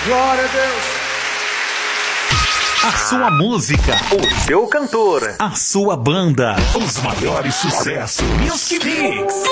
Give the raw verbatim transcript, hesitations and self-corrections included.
Glória a Deus. A sua música, o seu cantor, a sua banda, os maiores sucessos. Music Mix.